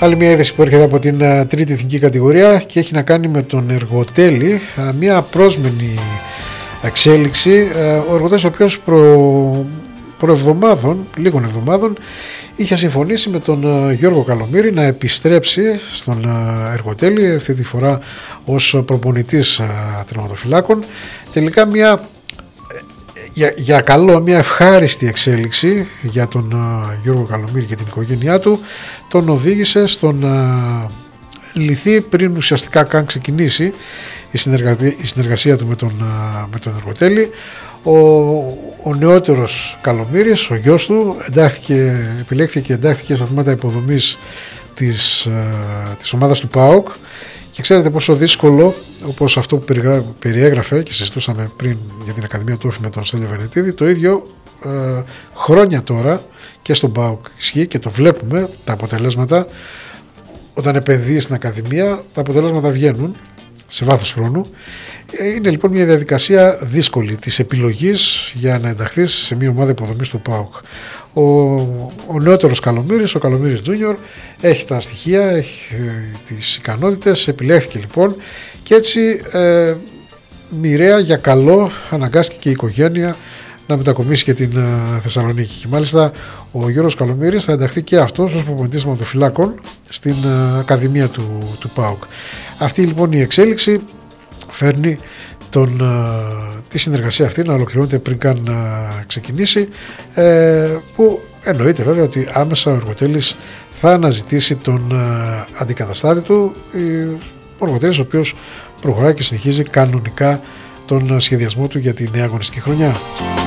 Άλλη μια είδηση που έρχεται από την τρίτη εθνική κατηγορία και έχει να κάνει με τον Εργοτέλη, μια πρόσμενη εξέλιξη. Ο Εργοτέλης, ο οποίος λίγων εβδομάδων είχε συμφωνήσει με τον Γιώργο Καλομήρη να επιστρέψει στον Εργοτέλη, αυτή τη φορά ως προπονητής τερματοφυλάκων. Τελικά για καλό, μια ευχάριστη εξέλιξη για τον Γιώργο Καλομήρη και την οικογένειά του, τον οδήγησε στο να λυθεί πριν ουσιαστικά καν ξεκινήσει η συνεργασία του με τον Εργοτέλη. Ο νεότερος Καλομήρης, ο γιος του, επιλέχθηκε και εντάχθηκε στα τμήματα υποδομής της ομάδας του ΠΑΟΚ, και ξέρετε πόσο δύσκολο, όπως αυτό που περιέγραφε και συζητούσαμε πριν για την Ακαδημία του Όφη με τον Στέλιο Βενετίδη, το ίδιο χρόνια τώρα και στον ΠΑΟΚ ισχύει και το βλέπουμε τα αποτελέσματα. Όταν επενδύει στην Ακαδημία, τα αποτελέσματα βγαίνουν σε βάθος χρόνου. Είναι λοιπόν μια διαδικασία δύσκολη της επιλογής για να ενταχθείς σε μια ομάδα υποδομής του ΠΑΟΚ. Ο νεότερος Καλομήρης, ο Καλομήρης Τζούνιορ, έχει τα στοιχεία, έχει τις ικανότητες, επιλέχθηκε λοιπόν, και έτσι μοιραία για καλό αναγκάστηκε και η οικογένεια να μετακομίσει και την Θεσσαλονίκη. Και μάλιστα ο Γιώργος Καλομήρης θα ενταχθεί και αυτός ως προπονητής τερματοφυλάκων στην Ακαδημία του ΠΑΟΚ. Αυτή λοιπόν η εξέλιξη φέρνει τη συνεργασία αυτή να ολοκληρώνεται πριν καν ξεκινήσει, που εννοείται βέβαια ότι άμεσα ο Εργοτέλης θα αναζητήσει τον αντικαταστάτη του, ο Εργοτέλης ο οποίος προχωράει και συνεχίζει κανονικά τον σχεδιασμό του για τη νέα αγωνιστική χρονιά.